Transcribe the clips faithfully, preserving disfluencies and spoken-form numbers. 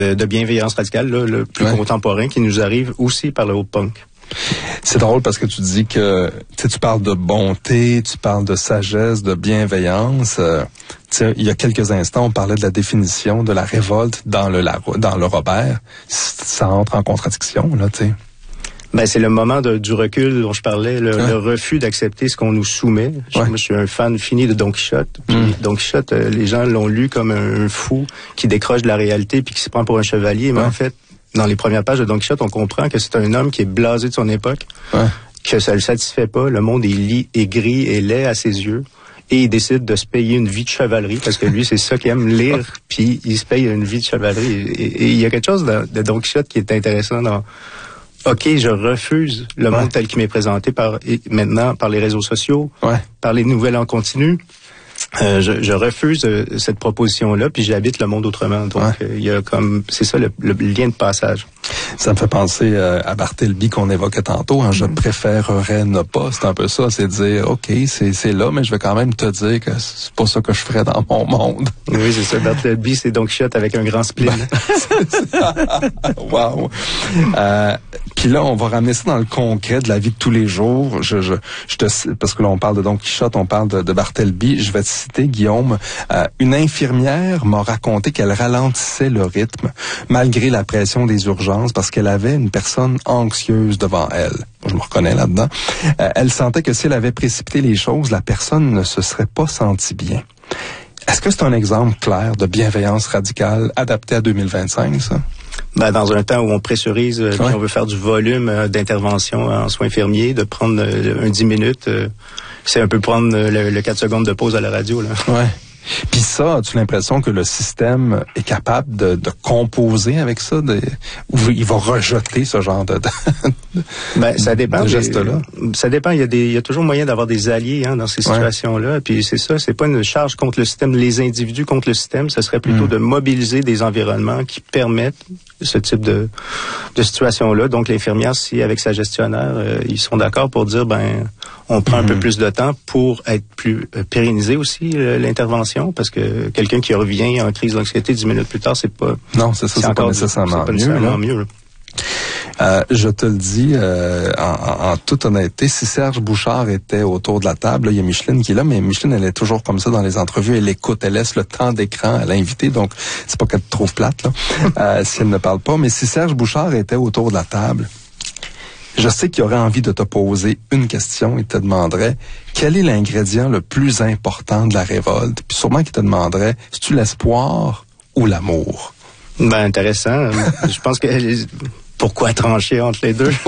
de, de bienveillance radicale, là, le plus ouais. contemporain, qui nous arrive aussi par le haut punk. C'est drôle parce que tu dis que tu parles de bonté, tu parles de sagesse, de bienveillance. Euh, il y a quelques instants, on parlait de la définition de la révolte dans le dans le Robert. Ça entre en contradiction, là, tu sais. Ben, c'est le moment de, du recul dont je parlais, le, ouais. le refus d'accepter ce qu'on nous soumet. Je, ouais. Moi, je suis un fan fini de Don Quichotte. Puis mm. Don Quichotte, euh, les gens l'ont lu comme un, un fou qui décroche de la réalité puis qui se prend pour un chevalier. Mais ouais. en fait, dans les premières pages de Don Quichotte, on comprend que c'est un homme qui est blasé de son époque, ouais. que ça le satisfait pas. Le monde est li, est gris et laid à ses yeux. Et il décide de se payer une vie de chevalerie, parce que lui, c'est ça qu'il aime lire, puis il se paye une vie de chevalerie. Et, et, et il y a quelque chose de, de Don Quichotte qui est intéressant dans... OK, je refuse le ouais. monde tel qu'il m'est présenté par et maintenant par les réseaux sociaux, ouais. par les nouvelles en continu. Euh, je, je refuse euh, cette proposition-là, puis j'habite le monde autrement. Donc, il ouais. euh, y a comme, c'est ça le, le lien de passage. Ça me fait penser euh, à Bartleby qu'on évoquait tantôt. Hein, je mm. préférerais ne pas. C'est un peu ça, c'est dire, OK, c'est, c'est là, mais je vais quand même te dire que c'est pas ça que je ferais dans mon monde. Oui, c'est ça. Bartleby, c'est Don Quichotte avec un grand spleen. Wow. Euh, puis là, on va ramener ça dans le concret de la vie de tous les jours. Je, je, je te, parce que là, on parle de Don Quichotte, on parle de, de Bartleby. Je vais te citer, Guillaume. Euh, une infirmière m'a raconté qu'elle ralentissait le rythme malgré la pression des urgences parce qu'elle avait une personne anxieuse devant elle. Je me reconnais là-dedans. Euh, elle sentait que si elle avait précipité les choses, la personne ne se serait pas sentie bien. Est-ce que c'est un exemple clair de bienveillance radicale adaptée à deux mille vingt-cinq, ça? Ben, dans un temps où on pressurise, euh, ouais. on veut faire du volume euh, d'intervention en soins infirmiers, de prendre euh, un dix minutes, euh, c'est un peu prendre euh, le, le quatre secondes de pause à la radio, là. Ouais. Puis ça, as-tu l'impression que le système est capable de, de composer avec ça, de, ou il va rejeter ce genre de, de, ben, ça dépend de gestes-là? Des, ça dépend. Il y a des, il y a toujours moyen d'avoir des alliés hein, dans ces ouais. situations-là. Puis c'est ça, c'est pas une charge contre le système, les individus contre le système. Ce serait plutôt mmh. de mobiliser des environnements qui permettent ce type de, de situation-là. Donc l'infirmière, si avec sa gestionnaire, euh, ils sont d'accord pour dire, ben, on prend mmh. un peu plus de temps pour être plus euh, pérenniser aussi euh, l'intervention, parce que quelqu'un qui revient en crise d'anxiété dix minutes plus tard, c'est pas... Non, c'est ça, c'est, c'est pas nécessairement, c'est pas nécessairement mieux. mieux euh, je te le dis euh, en, en, en toute honnêteté, si Serge Bouchard était autour de la table, là, il y a Micheline qui est là, mais Micheline, elle est toujours comme ça dans les entrevues, elle écoute, elle laisse le temps d'écran à l'invité, donc c'est pas qu'elle te trouve plate, là, euh, si elle ne parle pas, mais si Serge Bouchard était autour de la table, je sais qu'il aurait envie de te poser une question. Il te demanderait quel est l'ingrédient le plus important de la révolte. Puis sûrement qu'il te demanderait, est-ce l'espoir ou l'amour? Ben, intéressant. Je pense que... Pourquoi trancher entre les deux?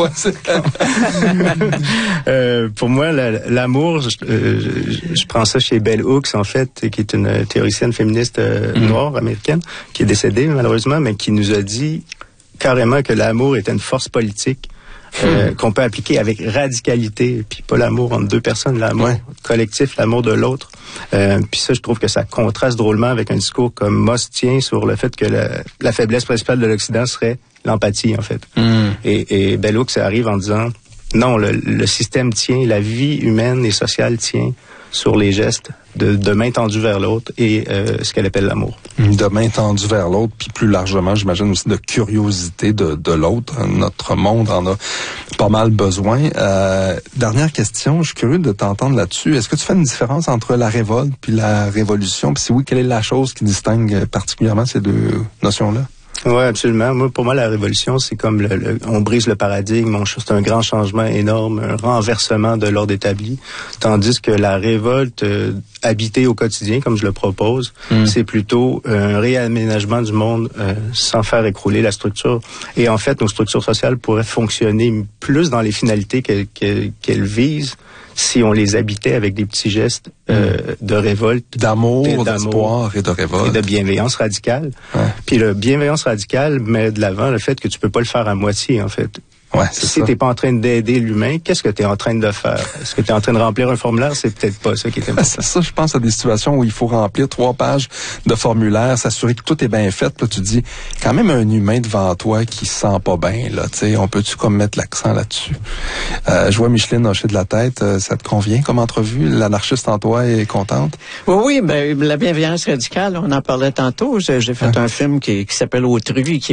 euh, pour moi, la, l'amour, je, euh, je, je prends ça chez Bell Hooks, en fait, qui est une théoricienne féministe euh, mm. noire américaine, qui est décédée malheureusement, mais qui nous a dit carrément que l'amour était une force politique euh, mm. qu'on peut appliquer avec radicalité, puis pas l'amour entre deux personnes, l'amour ouais. collectif, l'amour de l'autre. Euh, puis ça, je trouve que ça contraste drôlement avec un discours comme Moss tient sur le fait que la, la faiblesse principale de l'Occident serait l'empathie, en fait. Mm. Et, et Bell Hooks arrive en disant, non, le, le système tient, la vie humaine et sociale tient sur les gestes de, de main tendue vers l'autre et euh, ce qu'elle appelle l'amour. De main tendue vers l'autre, puis plus largement, j'imagine aussi de curiosité de, de l'autre. Notre monde en a pas mal besoin. Euh, dernière question, je suis curieux de t'entendre là-dessus. Est-ce que tu fais une différence entre la révolte puis la révolution? Puis si oui, quelle est la chose qui distingue particulièrement ces deux notions-là? Oui, absolument. Moi, pour moi, la révolution, c'est comme le, le, on brise le paradigme, on, c'est un grand changement énorme, un renversement de l'ordre établi. Tandis que la révolte euh, habitée au quotidien, comme je le propose, mmh. c'est plutôt un réaménagement du monde euh, sans faire écrouler la structure. Et en fait, nos structures sociales pourraient fonctionner plus dans les finalités qu'elles, qu'elles, qu'elles visent si on les habitait avec des petits gestes euh, mmh. de révolte. D'amour, d'amour, d'espoir et de révolte. Et de bienveillance radicale. Ouais. Puis la bienveillance radicale met de l'avant le fait que tu peux pas le faire à moitié, en fait. Ouais, si t'es pas en train d'aider l'humain, qu'est-ce que tu es en train de faire? Est-ce que tu es en train de remplir un formulaire? C'est peut-être pas ça qui est important. C'est ça, je pense à des situations où il faut remplir trois pages de formulaire, s'assurer que tout est bien fait. Puis là, tu dis, quand même un humain devant toi qui se sent pas bien, là, tu sais, on peut-tu comme mettre l'accent là-dessus? Euh, je vois Micheline hocher de la tête. Euh, ça te convient comme entrevue? L'anarchiste en toi est contente? Oui, oui, ben, la bienveillance radicale, on en parlait tantôt. J'ai fait ouais. un film qui, qui s'appelle Autrui, qui